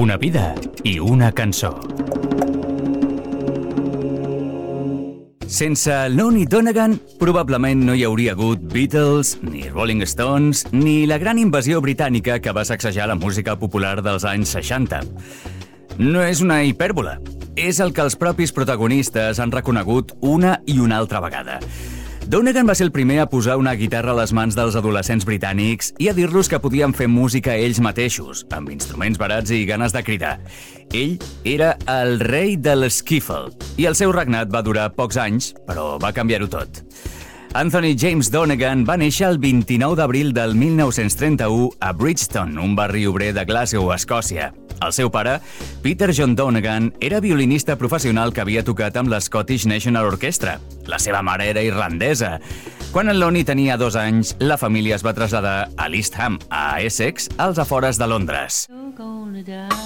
Una vida i una cançó. Sense Lonnie Donegan, probablement no hi hauria hagut Beatles, ni Rolling Stones, ni la gran invasió britànica que va sacsejar la música popular dels anys 60. No és una hipèrbola, és el que els propis protagonistes han reconegut una i una altra vegada. Donegan va ser el primer a posar una guitarra a les mans dels adolescents britànics i a dir-los que podien fer música ells mateixos, amb instruments barats i ganes de cridar. Ell era el rei de l'esquiffle, i el seu regnat va durar pocs anys, però va canviar-ho tot. Anthony James Donegan va néixer el 29 d'abril del 1931 a Bridgeton, un barri obrer de Glasgow, Escòcia. El seu pare, Peter John Donegan, era violinista professional que havia tocat amb la Scottish National Orchestra. La seva mare era irlandesa. Quan en Lonnie tenia 2 anys, la família es va traslladar a East Ham, a Essex, als afores de Londres.